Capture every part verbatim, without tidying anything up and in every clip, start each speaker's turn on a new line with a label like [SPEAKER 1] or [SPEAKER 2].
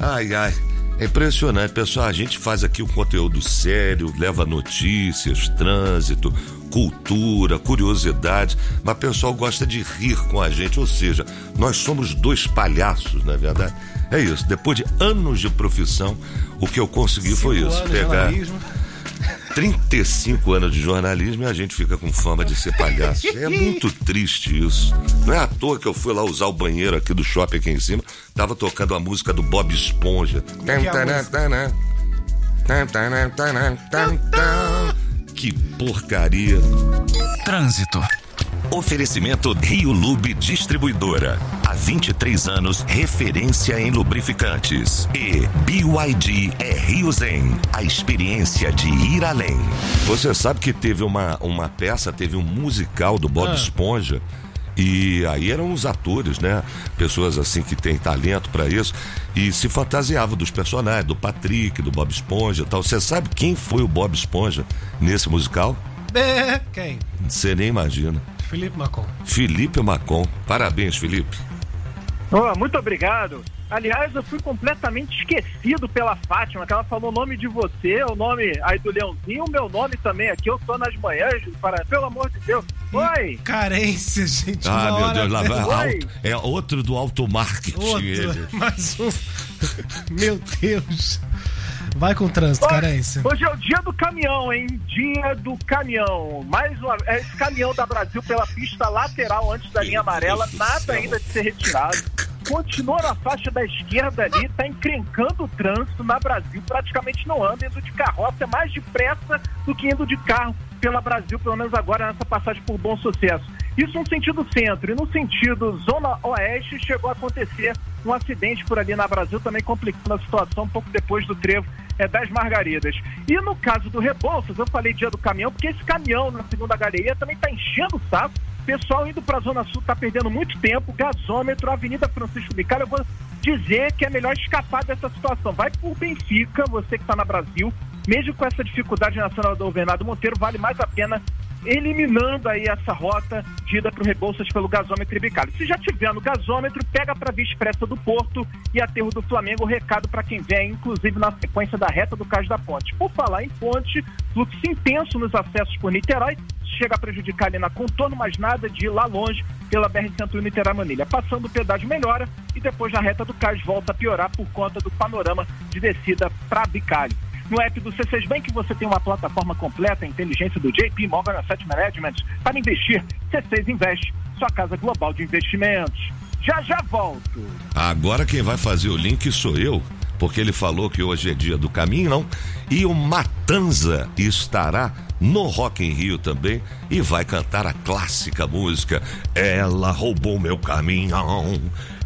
[SPEAKER 1] Ai, ai. É impressionante, pessoal. A gente faz aqui um conteúdo sério, leva notícias, trânsito, cultura, curiosidade, mas o pessoal gosta de rir com a gente, ou seja, nós somos dois palhaços, não é verdade? É isso, depois de anos de profissão, o que eu consegui Cinco foi isso, pegar trinta e cinco anos de jornalismo e a gente fica com fama de ser palhaço. É muito triste isso. Não é à toa que eu fui lá usar o banheiro aqui do shopping aqui em cima, tava tocando a música do Bob Esponja. Que porcaria.
[SPEAKER 2] Trânsito. Oferecimento Rio Lube Distribuidora. Há vinte e três anos, referência em lubrificantes. E B Y D é Rio Zen, a experiência de ir além.
[SPEAKER 1] Você sabe que teve uma, uma peça, teve um musical do Bob ah. Esponja. E aí eram os atores, né? Pessoas assim que têm talento pra isso. E se fantasiavam dos personagens, do Patrick, do Bob Esponja e tal. Você sabe quem foi o Bob Esponja nesse musical?
[SPEAKER 3] É, quem?
[SPEAKER 1] Você nem imagina.
[SPEAKER 3] Felipe Macon.
[SPEAKER 1] Felipe Macon. Parabéns, Felipe.
[SPEAKER 4] Oh, muito obrigado. Aliás, eu fui completamente esquecido pela Fátima, que ela falou o nome de você, o nome aí do Leãozinho, o meu nome também aqui, eu tô nas manhãs, para... pelo amor de Deus. Oi!
[SPEAKER 3] Carência, gente.
[SPEAKER 1] Ah, meu
[SPEAKER 3] hora
[SPEAKER 1] Deus, lá vai
[SPEAKER 4] Oi.
[SPEAKER 1] alto, é outro do automarketing.
[SPEAKER 3] Outro,
[SPEAKER 1] ele.
[SPEAKER 3] mais um. Meu Deus. Vai com o trânsito,
[SPEAKER 4] Hoje,
[SPEAKER 3] Carência.
[SPEAKER 4] Hoje é o dia do caminhão, hein? Dia do caminhão. Mais uma é esse caminhão da Brasil pela pista lateral antes da linha amarela, nada ainda de ser retirado. Continua na faixa da esquerda ali, tá encrencando o trânsito na Brasil, praticamente não anda, indo de carroça, é mais depressa do que indo de carro pela Brasil, pelo menos agora nessa passagem por Bom Sucesso. Isso no sentido centro, e no sentido zona oeste chegou a acontecer um acidente por ali na Brasil, também complicando a situação um pouco depois do trevo é, das Margaridas. E no caso do Rebouças, eu falei dia do caminhão, porque esse caminhão na segunda galeria também está enchendo o saco. Pessoal indo para a Zona Sul está perdendo muito tempo, gasômetro, Avenida Francisco Bicalho, eu vou dizer que é melhor escapar dessa situação. Vai por Benfica, você que está na Brasil, mesmo com essa dificuldade nacional do Bernardo Monteiro, vale mais a pena eliminando aí essa rota de ida para o Rebouças pelo gasômetro e Bicalho. Se já tiver no gasômetro, pega para Via Expressa do Porto e Aterro do Flamengo, recado para quem vem, inclusive na sequência da reta do Cais da Ponte. Por falar em ponte, fluxo intenso nos acessos por Niterói, chega a prejudicar ali na contorno, mas nada de ir lá longe pela B R cento e um Niterói-Manilha. Passando o pedágio melhora e depois na reta do Cais volta a piorar por conta do panorama de descida para Bicalho. No app do C seis Bank você tem uma plataforma completa, a inteligência do J P Morgan Asset Management para investir. C seis Invest, sua casa global de investimentos. Já já volto.
[SPEAKER 1] Agora quem vai fazer o link sou eu, porque ele falou que hoje é dia do caminho, não? E o Matanza estará no Rock in Rio também e vai cantar a clássica música Ela Roubou Meu Caminhão,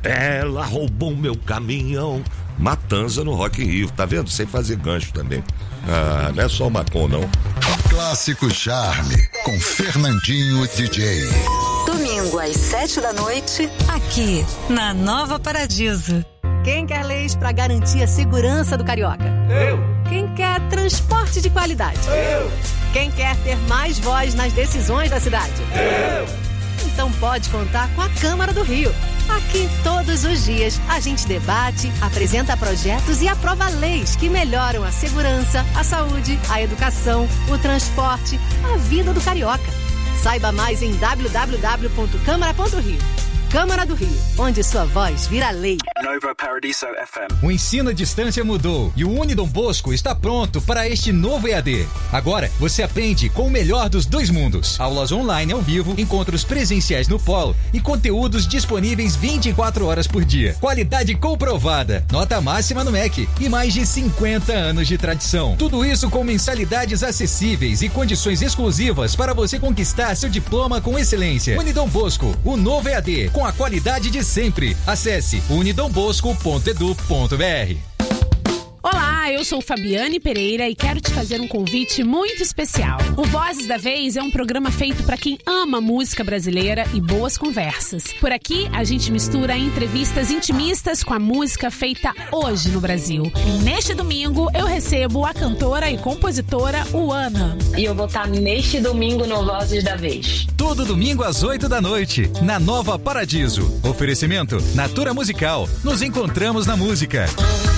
[SPEAKER 1] Ela Roubou Meu Caminhão. Matanza no Rock in Rio, tá vendo? Sem fazer gancho também. Ah, não é só o Macon, não.
[SPEAKER 5] Clássico Charme, com Fernandinho D J.
[SPEAKER 6] Domingo às sete da noite, aqui na Nova Paradiso.
[SPEAKER 7] Quem quer leis para garantir a segurança do carioca?
[SPEAKER 8] Eu.
[SPEAKER 7] Quem quer transporte de qualidade?
[SPEAKER 8] Eu.
[SPEAKER 7] Quem quer ter mais voz nas decisões da cidade?
[SPEAKER 8] Eu.
[SPEAKER 7] Então pode contar com a Câmara do Rio. Aqui, todos os dias, a gente debate, apresenta projetos e aprova leis que melhoram a segurança, a saúde, a educação, o transporte, a vida do carioca. Saiba mais em w w w ponto câmara ponto rio. Câmara do Rio, onde sua voz vira lei.
[SPEAKER 9] Nova Paradiso F M.
[SPEAKER 10] O ensino à distância mudou e o Unidom Bosco está pronto para este novo E A D. Agora, você aprende com o melhor dos dois mundos. Aulas online ao vivo, encontros presenciais no polo e conteúdos disponíveis vinte e quatro horas por dia. Qualidade comprovada, nota máxima no M E C e mais de cinquenta anos de tradição. Tudo isso com mensalidades acessíveis e condições exclusivas para você conquistar seu diploma com excelência. Unidom Bosco, o novo E A D, com a qualidade de sempre. Acesse unidom bosco ponto edu ponto b r.
[SPEAKER 11] Olá, eu sou Fabiane Pereira e quero te fazer um convite muito especial. O Vozes da Vez é um programa feito para quem ama música brasileira e boas conversas. Por aqui, a gente mistura entrevistas intimistas com a música feita hoje no Brasil. E neste domingo, eu recebo a cantora e compositora Uana.
[SPEAKER 12] E eu vou estar neste domingo no Vozes da Vez.
[SPEAKER 10] Todo domingo às oito da noite, na Nova Paradiso. Oferecimento Natura Musical. Nos encontramos na música.